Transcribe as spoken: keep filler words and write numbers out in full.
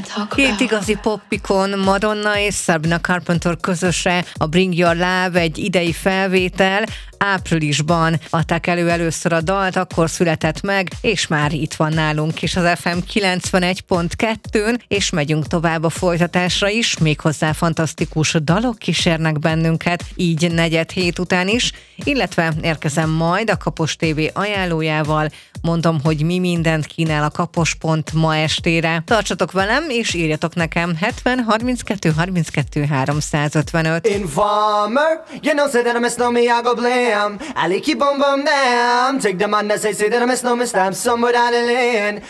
Két igazi poppikon, Madonna és Sabrina Carpenter közöse, a Bring Your Love egy idei felvétel, áprilisban adták elő először a dalt, akkor született meg, és már itt van nálunk is az ef em kilencvenegy pont kettőn, és megyünk tovább a folytatásra is, méghozzá fantasztikus dalok kísérnek bennünket, így negyed hét után is, illetve érkezem majd a Kapos té vé ajánlójával, mondom, hogy mi mindent kínál a Kapospont ma estére. Tartsatok velem, és írjatok nekem hetven harminckettő harminckettő háromszázötvenöt. Informer, you know say that I miss no me, I go blame. I keep on bum down. Take the man that say say that I miss no me, stab somewhere down the lane.